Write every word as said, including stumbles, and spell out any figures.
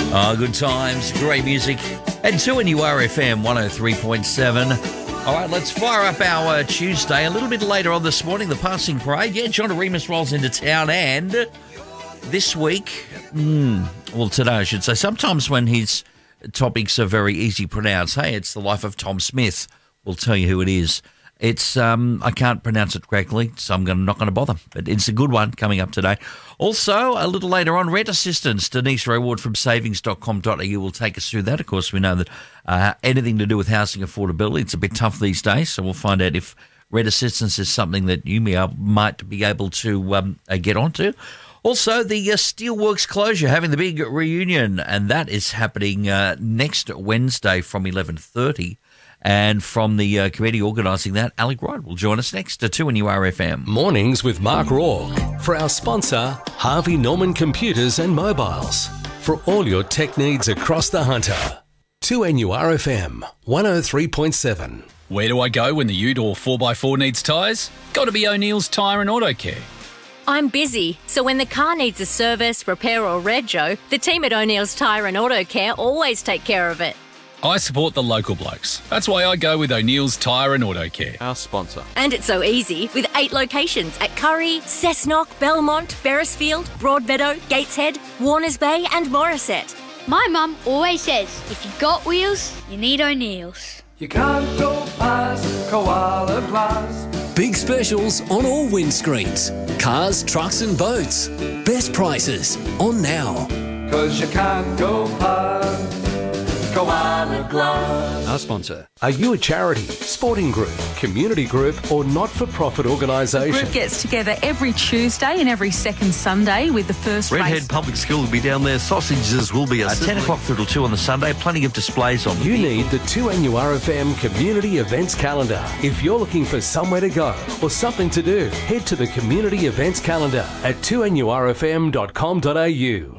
Oh, good times, great music. And two N U R F M one oh three point seven. All right, let's fire up our uh, Tuesday. A little bit later on this morning, the passing parade. Yeah, John Aremus rolls into town, and this week, mm, well, today I should say, sometimes when his topics are very easy to pronounce, hey, it's the life of Tom Smith. We'll tell you who it is. It's um, I can't pronounce it correctly, so I'm gonna, not going to bother. But it's a good one coming up today. Also, a little later on, rent assistance. Denise Reward from savings dot com dot a u will take us through that. Of course, we know that uh, anything to do with housing affordability, it's a bit tough these days. So we'll find out if rent assistance is something that you may, might be able to um, uh, get onto. Also, the uh, Steelworks closure, having the big reunion, and that is happening uh, next Wednesday from eleven thirty. And from the uh, committee organising that, Alec Wright will join us next to two N U R F M. Mornings with Mark Rourke. For our sponsor, Harvey Norman Computers and Mobiles. For all your tech needs across the Hunter. two N U R F M one oh three point seven. Where do I go when the ute or four by four needs tyres? Got to be O'Neill's Tyre and Auto Care. I'm busy, so when the car needs a service, repair or rego, the team at O'Neill's Tyre and Auto Care always take care of it. I support the local blokes. That's why I go with O'Neill's Tyre and Auto Care. Our sponsor. And it's so easy with eight locations at Curry, Cessnock, Belmont, Beresfield, Broadmeadow, Gateshead, Warners Bay and Morisset. My mum always says, if you got wheels, you need O'Neill's. You can't go past Koala Glass. Big specials on all windscreens. Cars, trucks and boats. Best prices on now. Cause you can't go past Koala Glass. Our sponsor. Are you a charity, sporting group, community group or not-for-profit organisation? Group gets together every Tuesday and every second Sunday with the first Redhead race. Public School will be down there. Sausages will be a Uh, ten o'clock through till two on the Sunday. Plenty of displays on. You need the two N U R F M Community Events Calendar. If you're looking for somewhere to go or something to do, head to the Community Events Calendar at two N U R F M dot com dot a u.